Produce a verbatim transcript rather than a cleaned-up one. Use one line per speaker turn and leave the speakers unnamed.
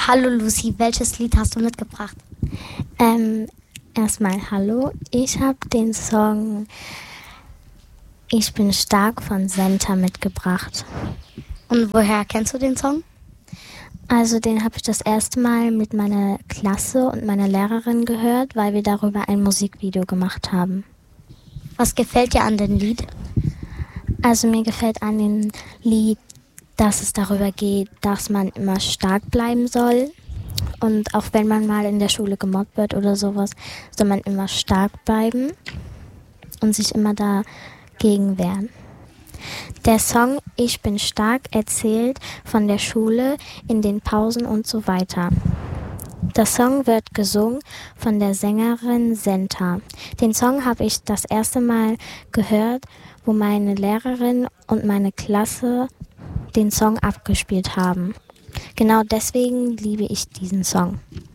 Hallo Lucy, welches Lied hast du mitgebracht?
Ähm, erstmal hallo. Ich habe den Song Ich bin stark von Senta mitgebracht.
Und woher kennst du den Song?
Also den habe ich das erste Mal mit meiner Klasse und meiner Lehrerin gehört, weil wir darüber ein Musikvideo gemacht haben.
Was gefällt dir an dem Lied?
Also mir gefällt an dem Lied, dass es darüber geht, dass man immer stark bleiben soll. Und auch wenn man mal in der Schule gemobbt wird oder sowas, soll man immer stark bleiben und sich immer dagegen wehren. Der Song Ich bin stark erzählt von der Schule in den Pausen und so weiter. Der Song wird gesungen von der Sängerin Senta. Den Song habe ich das erste Mal gehört, wo meine Lehrerin und meine Klasse den Song abgespielt haben. Genau deswegen liebe ich diesen Song.